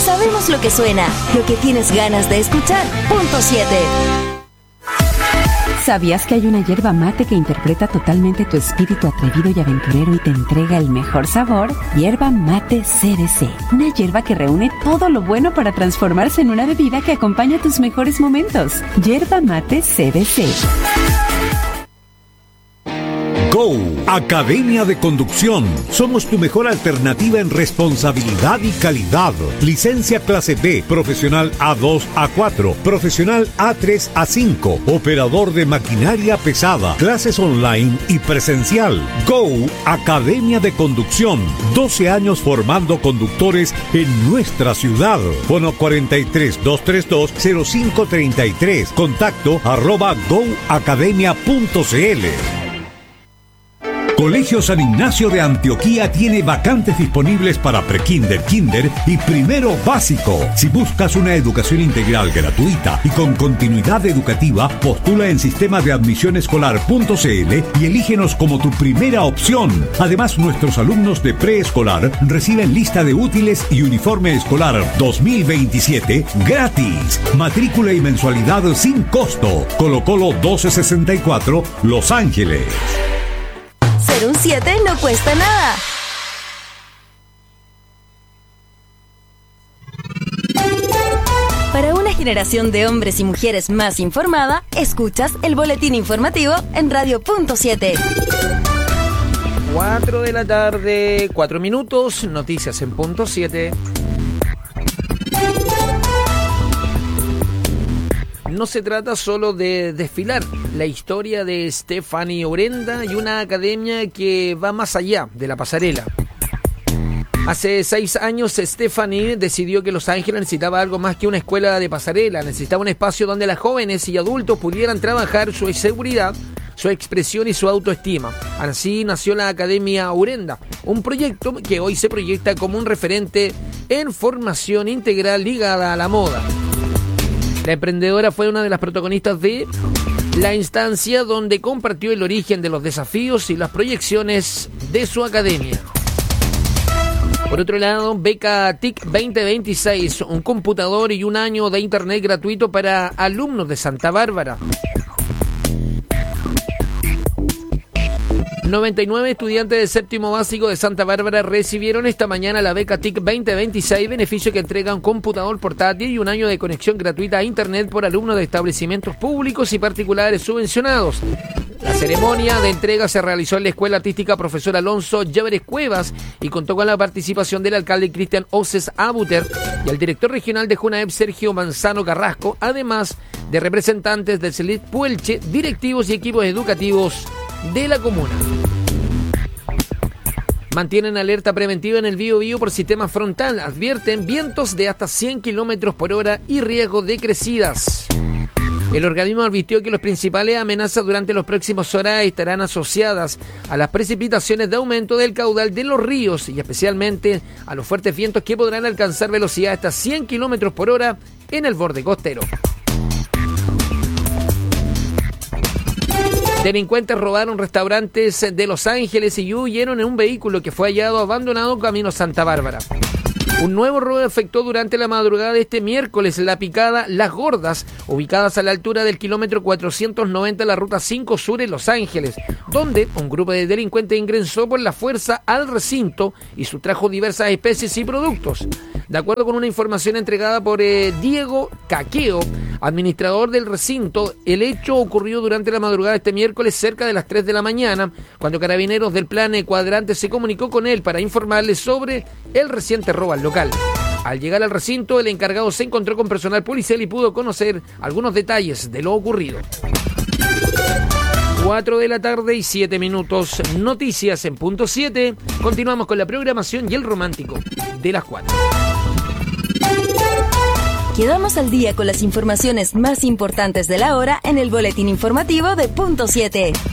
sabemos lo que suena, lo que tienes ganas de escuchar. Punto 7. ¿Sabías que hay una yerba mate que interpreta totalmente tu espíritu atrevido y aventurero y te entrega el mejor sabor? Yerba Mate CBC. Una yerba que reúne todo lo bueno para transformarse en una bebida que acompaña tus mejores momentos. Yerba Mate CBC. Go, Academia de Conducción. Somos tu mejor alternativa en responsabilidad y calidad. Licencia clase B, profesional A2, A4, profesional A3, A5, operador de maquinaria pesada, clases online y presencial. Go, Academia de Conducción. 12 años formando conductores en nuestra ciudad. Bono 43-232-0533. Contacto @goacademia.cl. Colegio San Ignacio de Antioquía tiene vacantes disponibles para prekinder, kinder y primero básico. Si buscas una educación integral gratuita y con continuidad educativa, postula en sistemadeadmisionescolar.cl y elígenos como tu primera opción. Además, nuestros alumnos de preescolar reciben lista de útiles y uniforme escolar 2027 gratis. Matrícula y mensualidad sin costo. Colo Colo 1264, Los Ángeles. Ser un 7 no cuesta nada. Para una generación de hombres y mujeres más informada, escuchas el boletín informativo en Radio Punto 7. 4 de la tarde, 4 minutos, noticias en Punto 7. No se trata solo de desfilar la historia de Stephanie Urenda y una academia que va más allá de la pasarela. Hace 6 años Stephanie decidió que Los Ángeles necesitaba algo más que una escuela de pasarela, necesitaba un espacio donde las jóvenes y adultos pudieran trabajar su seguridad, su expresión y su autoestima. Así nació la Academia Urenda, un proyecto que hoy se proyecta como un referente en formación integral ligada a la moda. La emprendedora fue una de las protagonistas de la instancia donde compartió el origen de los desafíos y las proyecciones de su academia. Por otro lado, beca TIC 2026, un computador y un año de internet gratuito para alumnos de Santa Bárbara. 99 estudiantes de séptimo básico de Santa Bárbara recibieron esta mañana la beca TIC 2026, beneficio que entrega un computador portátil y un año de conexión gratuita a internet por alumnos de establecimientos públicos y particulares subvencionados. La ceremonia de entrega se realizó en la Escuela Artística Profesor Alonso Lléveres Cuevas y contó con la participación del alcalde Cristian Oces Abuter y el director regional de Junaep Sergio Manzano Carrasco, además de representantes del CELIT Puelche, directivos y equipos educativos de la comuna. Mantienen alerta preventiva en el Biobío por sistema frontal. Advierten vientos de hasta 100 km por hora y riesgo de crecidas. El organismo advirtió que las principales amenazas durante las próximas horas estarán asociadas a las precipitaciones de aumento del caudal de los ríos y especialmente a los fuertes vientos que podrán alcanzar velocidad hasta 100 km por hora en el borde costero. Delincuentes robaron restaurantes de Los Ángeles y huyeron en un vehículo que fue hallado abandonado camino Santa Bárbara. Un nuevo robo efectuó durante la madrugada de este miércoles en la picada Las Gordas, ubicadas a la altura del kilómetro 490 de la ruta 5 Sur en Los Ángeles, donde un grupo de delincuentes ingresó por la fuerza al recinto y sustrajo diversas especies y productos. De acuerdo con una información entregada por Diego Caqueo, administrador del recinto, el hecho ocurrió durante la madrugada de este miércoles cerca de las 3 de la mañana, cuando Carabineros del Plan Cuadrante se comunicó con él para informarle sobre el reciente robo al local. Al llegar al recinto, el encargado se encontró con personal policial y pudo conocer algunos detalles de lo ocurrido. 4 de la tarde y 7 minutos, noticias en Punto 7. Continuamos con la programación y el romántico de las 4. Quedamos al día con las informaciones más importantes de la hora en el boletín informativo de Punto 7.